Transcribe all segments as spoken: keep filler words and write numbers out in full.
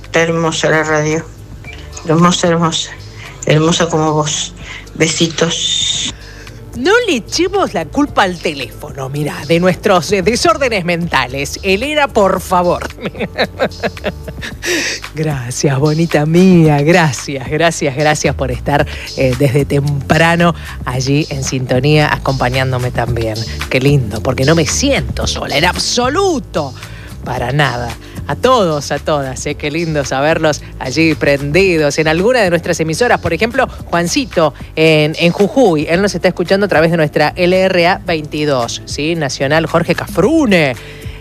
Está hermosa la radio. Hermosa, hermosa. Hermosa como vos. Besitos. No le echemos la culpa al teléfono, mira, de nuestros eh, desórdenes mentales. Elena, por favor. Gracias, bonita mía, gracias, gracias, gracias por estar eh, desde temprano allí en sintonía, acompañándome también. Qué lindo, porque no me siento sola, en absoluto, para nada. A todos, a todas, ¿eh? Qué lindo saberlos allí prendidos en alguna de nuestras emisoras. Por ejemplo, Juancito en, en Jujuy, él nos está escuchando a través de nuestra L R A veintidós, ¿sí? Nacional Jorge Cafrune.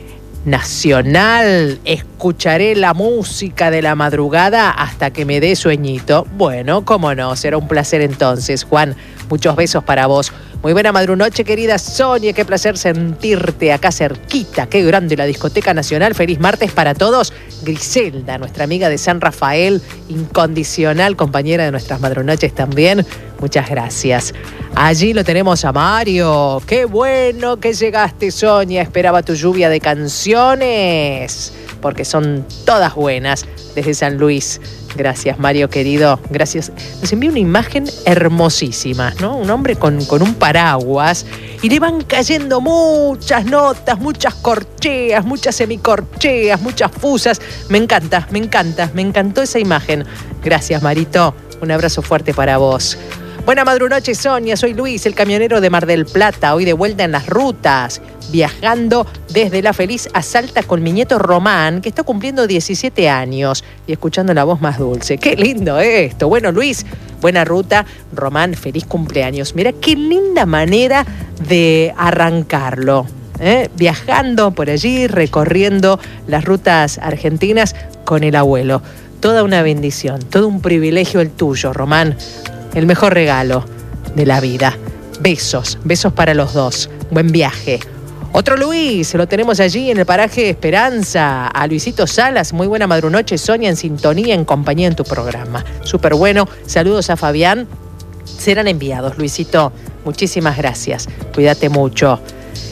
Nacional, escucharé la música de la madrugada hasta que me dé sueñito. Bueno, cómo no, será un placer entonces, Juan. Muchos besos para vos. Muy buena madrunoche, querida Sonia. Qué placer sentirte acá cerquita. Qué grande la Discoteca Nacional. Feliz martes para todos. Griselda, nuestra amiga de San Rafael, incondicional, compañera de nuestras madrunoches también. Muchas gracias. Allí lo tenemos a Mario. Qué bueno que llegaste, Sonia. Esperaba tu lluvia de canciones, porque son todas buenas desde San Luis. Gracias, Mario, querido. Gracias. Nos envió una imagen hermosísima, ¿no? Un hombre con, con un paraguas y le van cayendo muchas notas, muchas corcheas, muchas semicorcheas, muchas fusas. Me encanta, me encanta, me encantó esa imagen. Gracias, Marito. Un abrazo fuerte para vos. Buena madrunoche, Sonia. Soy Luis, el camionero de Mar del Plata. Hoy de vuelta en las rutas, viajando desde La Feliz a Salta con mi nieto Román, que está cumpliendo diecisiete años, y escuchando la voz más dulce. ¡Qué lindo esto! Bueno, Luis, buena ruta. Román, feliz cumpleaños. Mira qué linda manera de arrancarlo, ¿eh? Viajando por allí, recorriendo las rutas argentinas con el abuelo. Toda una bendición, todo un privilegio el tuyo, Román. El mejor regalo de la vida. Besos, besos para los dos. Buen viaje. Otro Luis, lo tenemos allí en el paraje Esperanza, a Luisito Salas. Muy buena madrunoche, Sonia, en sintonía, en compañía en tu programa. Súper bueno. Saludos a Fabián. Serán enviados, Luisito. Muchísimas gracias. Cuídate mucho.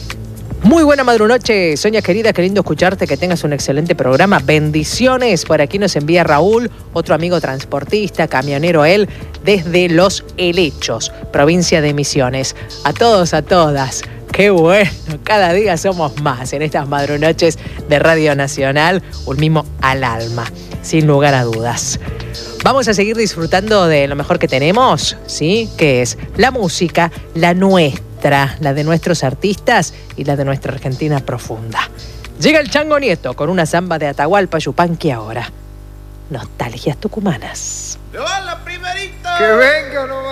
Muy buena madrunoche, Sonia querida, qué lindo escucharte, que tengas un excelente programa. Bendiciones. Por aquí nos envía Raúl, otro amigo transportista, camionero él, desde Los Helechos, provincia de Misiones. A todos, a todas. Qué bueno, cada día somos más en estas madrunoches de Radio Nacional, un mimo al alma, sin lugar a dudas. Vamos a seguir disfrutando de lo mejor que tenemos, ¿sí? Que es la música, la nuestra, la de nuestros artistas y la de nuestra Argentina profunda. Llega el Chango Nieto con una samba de Atahualpa Yupanqui ahora. Nostalgias tucumanas. ¡Le va la primerita! ¡Que venga nomás!